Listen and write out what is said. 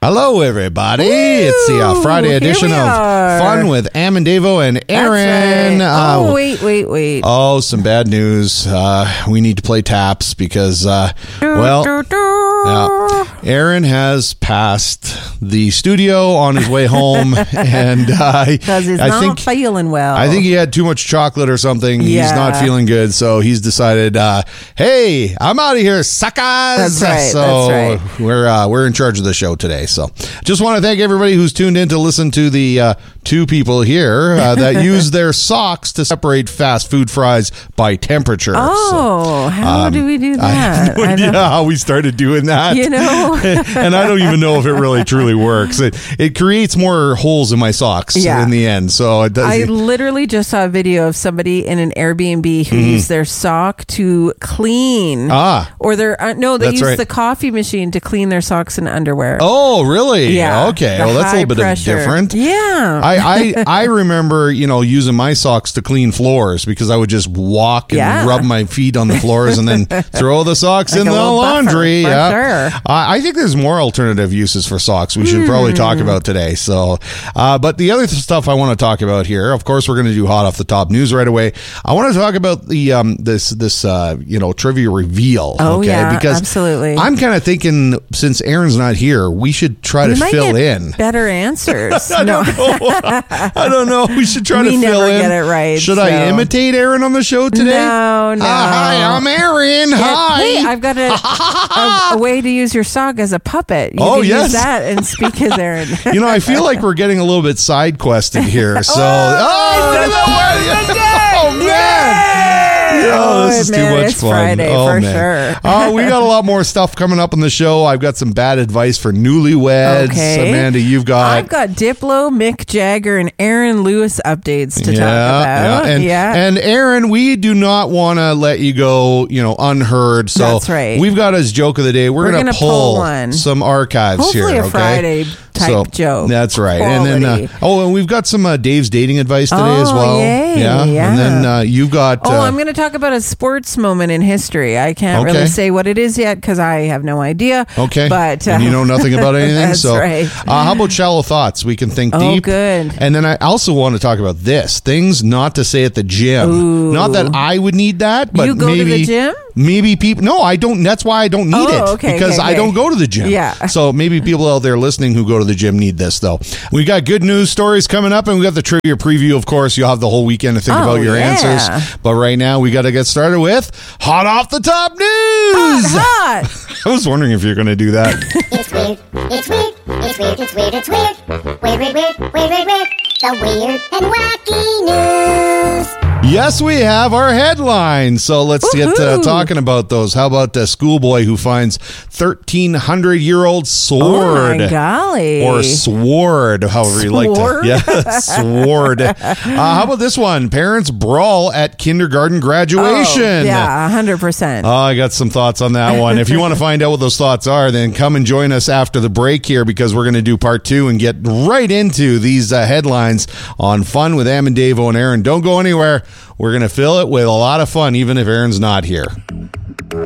Hello, everybody. Woo! It's the Friday edition of Fun with Am and Davo and Aaron. Right. Wait. Oh, some bad news. We need to play taps because, Aaron has passed the studio on his way home, and because he's not feeling well. I think he had too much chocolate or something. Yeah. He's not feeling good, so he's decided, hey, I'm out of here, suckers. That's right. So we're in charge of the show today. So just want to thank everybody who's tuned in to listen to the two people here that use their socks to separate fast food fries by temperature. Oh, how do we do that? I have no idea how we started doing that. You know? And I don't even know if it really truly works. It creates more holes in my socks in the end. So it does. I literally just saw a video of somebody in an Airbnb who used their sock to clean. Or they use the coffee machine to clean their socks and underwear. Oh, really? Yeah. Okay. Well, that's a little bit different. Yeah. I remember, using my socks to clean floors because I would just walk and rub my feet on the floors and then throw the socks in the laundry. Sure. I think there's more alternative uses for socks we should probably talk about today. So, but the other stuff I want to talk about here, of course, we're going to do hot off the top news right away. I want to talk about the this trivia reveal. Oh, okay? yeah, because absolutely. I'm kind of thinking since Aaron's not here, we should try to fill in better answers. I don't know. We should try to fill in. We never get it right. Should I imitate Aaron on the show today? No. Hi, I'm Aaron. Hi. Hey, I've got a way to use your sock as a puppet. You can use that and speak as Aaron. I feel like we're getting a little bit side quested here. So, this is too much it's fun. Friday for sure. We got a lot more stuff coming up on the show. I've got some bad advice for newlyweds. Okay. Amanda, I've got Diplo, Mick Jagger, and Aaron Lewis updates to talk about. And Aaron, we do not want to let you go, unheard. So that's right. We've got as joke of the day. We're going to pull some archives Hopefully here. A Friday type joke. That's right. Quality. And then, and we've got some Dave's dating advice today as well. Yay. Yeah. And then you've got. I'm going to talk about a sports moment in history. I can't really say what it is yet because I have no idea. Okay. But and you know nothing about anything. That's so, right. How about shallow thoughts? We can think deep. Good. And then I also want to talk about things not to say at the gym. Ooh. Not that I would need that, but you go maybe to the gym. Maybe people. No, I don't. That's why I don't need it because I don't go to the gym. Yeah. So maybe people out there listening who go to the gym need this though. We got good news stories coming up, and we got the trivia preview. Of course, you'll have the whole weekend to think about your answers. But right now, we got to get started with hot off the top news. Hot. I was wondering if you're going to do that. It's weird. It's weird. It's weird. It's weird. It's weird. Weird. The weird and wacky news. Yes, we have our headlines. So let's get talking about those. How about the schoolboy who finds 1,300-year-old sword? Oh, my golly. Or sword, however you like to. Yeah, sword. How about this one? Parents brawl at kindergarten graduation. 100%. I got some thoughts on that one. If you want to find out what those thoughts are, then come and join us after the break here because we're going to do part 2 and get right into these headlines on Fun with Am and Davo and Aaron. Don't go anywhere. We're going to fill it with a lot of fun, even if Aaron's not here.